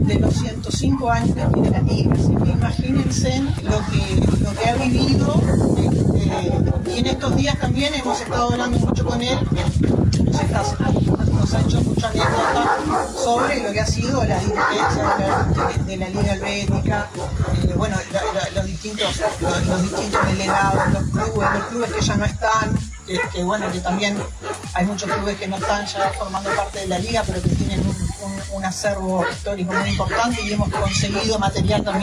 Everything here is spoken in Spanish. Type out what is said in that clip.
de los 105 años que tiene la liga. Así que imagínense lo que ha vivido. Y en estos días también hemos estado hablando mucho con él, nos ha hecho mucha anécdota sobre lo que ha sido la dirigencia de la Liga Helvética, los distintos delegados, los clubes que ya no están, que también hay muchos clubes que no están ya formando parte de la liga, pero que tienen un acervo histórico muy importante, y hemos conseguido material también